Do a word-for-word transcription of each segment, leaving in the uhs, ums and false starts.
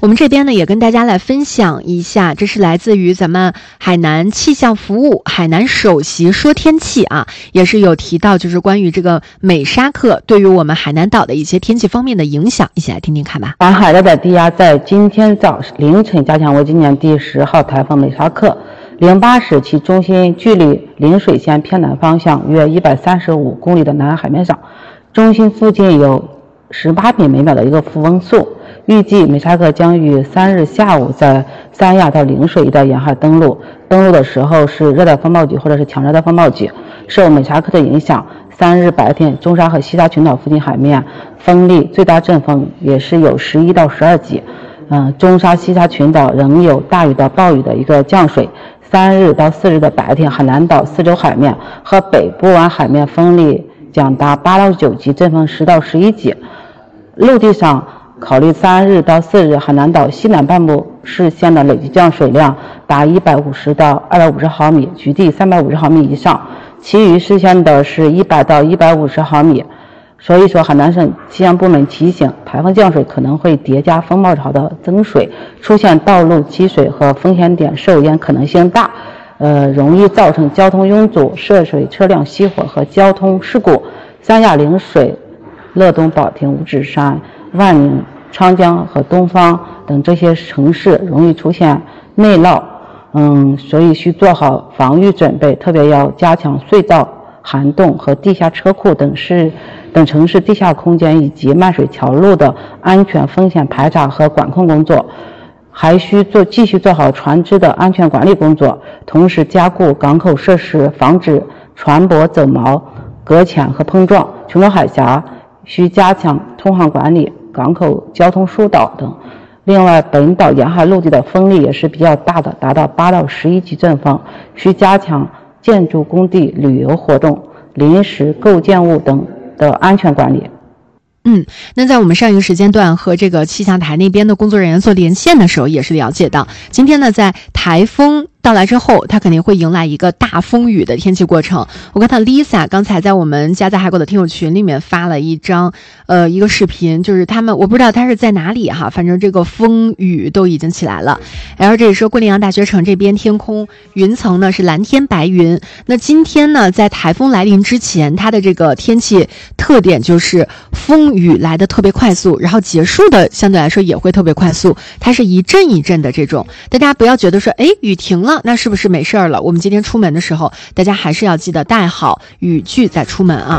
我们这边呢也跟大家来分享一下，这是来自于咱们海南气象服务海南首席说天气啊，也是有提到就是关于这个美沙克对于我们海南岛的一些天气方面的影响，一起来听听看吧。 南海热带低压在今天早凌晨加强为今年第十号台风美沙克，零八时其中心距离临水县偏南方向约一百三十五公里的南海面上，中心附近有十八米每秒的一个负风速。预计美沙克将于三日下午在三亚到陵水一带沿海登陆，登陆的时候是热带风暴级或者是强热带风暴级。受美沙克的影响，三日白天中沙和西沙群岛附近海面风力最大阵风也是有十一到十二级。嗯、呃，中沙西沙群岛仍有大雨到暴雨的一个降水。三日到四日的白天，海南岛四周海面和北部湾海面风力将达八到九级，阵风十到十一级。陆地上考虑三日到四日，海南岛西南半部市县的累计降水量达一百五十到二百五十毫米，局地三百五十毫米以上，其余市县的是一百到一百五十毫米。所以说，海南省气象部门提醒，台风降水可能会叠加风暴潮的增水，出现道路积水和风险点受淹可能性大，呃，容易造成交通拥堵、涉水车辆熄火和交通事故。三亚、陵水、乐东、保亭、五指山、万宁、昌江和东方等这些城市容易出现内涝，嗯，所以需做好防御准备，特别要加强隧道、涵洞和地下车库等市等城市地下空间以及漫水桥路的安全风险排查和管控工作，还需做继续做好船只的安全管理工作，同时加固港口设施，防止船舶走锚、搁浅和碰撞。琼州海峡需加强通航管理、港口交通疏导等。另外，本岛沿海陆地的风力也是比较大的，达到八到十一级阵风，需加强建筑工地、旅游活动、临时构建物等的安全管理。 嗯，那在我们上一个时间段和这个气象台那边的工作人员做连线的时候，也是了解到，今天呢，在台风到来之后，它肯定会迎来一个大风雨的天气过程。我看到 Lisa 刚才在我们家在海口的听友群里面发了一张呃一个视频，就是他们我不知道他是在哪里哈，反正这个风雨都已经起来了。L 这里说，桂林洋大学城这边天空云层呢是蓝天白云。那今天呢，在台风来临之前，它的这个天气特点就是风雨来的特别快速，然后结束的相对来说也会特别快速，它是一阵一阵的这种。大家不要觉得说，哎，雨停了，那是不是没事儿了？我们今天出门的时候，大家还是要记得带好雨具再出门啊。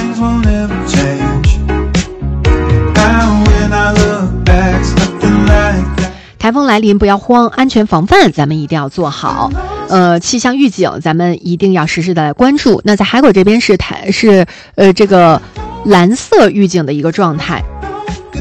台风来临不要慌，安全防范咱们一定要做好。呃，气象预警咱们一定要实时的来关注。那在海口这边是台是呃这个蓝色预警的一个状态。